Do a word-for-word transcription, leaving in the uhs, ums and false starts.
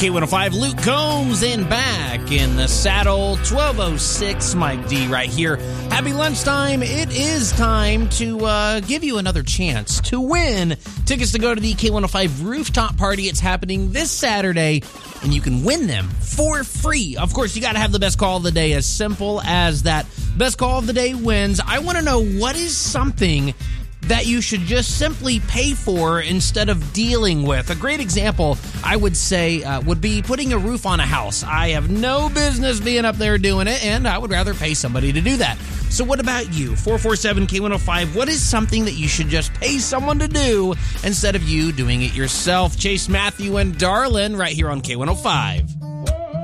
K one oh five, Luke Combs in back in the saddle. twelve oh six, Mike D right here. Happy lunchtime. It is time to uh, give you another chance to win tickets to go to the K one oh five rooftop party. It's happening this Saturday, and you can win them for free. Of course, you got to have the best call of the day. As simple as that. Best call of the day wins. I want to know, what is something that you should just simply pay for instead of dealing with? A great example, I would say, uh, would be putting a roof on a house. I have no business being up there doing it, and I would rather pay somebody to do that. So what about you? four four seven K one oh five, what is something that you should just pay someone to do instead of you doing it yourself? Chase, Matthew, and Darlin right here on K one oh five.